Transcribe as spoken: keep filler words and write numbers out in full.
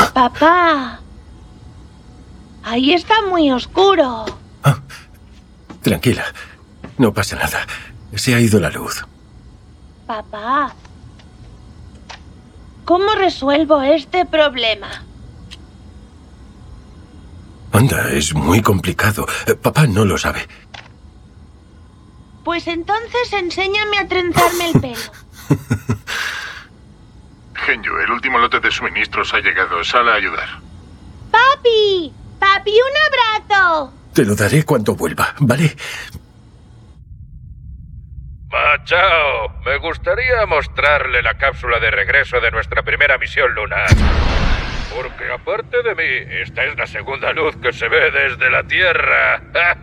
Papá, ahí está muy oscuro. Ah, tranquila, no pasa nada. Se ha ido la luz. Papá, ¿cómo resuelvo este problema? Anda, es muy complicado. Papá no lo sabe. Pues entonces enséñame a trenzarme el pelo. Genju, el último lote de suministros ha llegado. Sal a ayudar. ¡Papi! ¡Papi, un abrazo! Te lo daré cuando vuelva, ¿vale? Machao, me gustaría mostrarle la cápsula de regreso de nuestra primera misión lunar. Porque aparte de mí, esta es la segunda luz que se ve desde la Tierra.